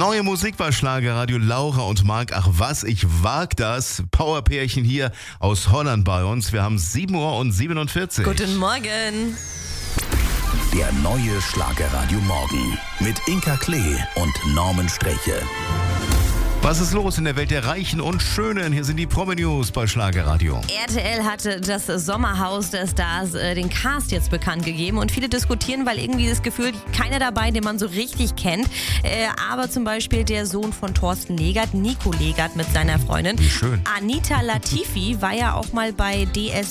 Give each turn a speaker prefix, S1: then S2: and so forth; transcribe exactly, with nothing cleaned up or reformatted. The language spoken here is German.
S1: Neue Musik bei Schlagerradio. Laura und Marc, ach was, ich wag das. Powerpärchen hier aus Holland bei uns. Wir haben sieben Uhr und siebenundvierzig.
S2: Guten Morgen.
S3: Der neue Schlagerradio Morgen mit Inka Klee und Norman Streche.
S1: Was ist los in der Welt der Reichen und Schönen? Hier sind die Promi-News bei Schlagerradio.
S2: R T L hatte das Sommerhaus der Stars, äh, den Cast jetzt bekannt gegeben. Und viele diskutieren, weil irgendwie das Gefühl, keiner dabei, den man so richtig kennt. Äh, aber zum Beispiel der Sohn von Thorsten Legert, Nico Legert mit seiner Freundin.
S1: Wie schön.
S2: Anita Latifi war ja auch mal bei D S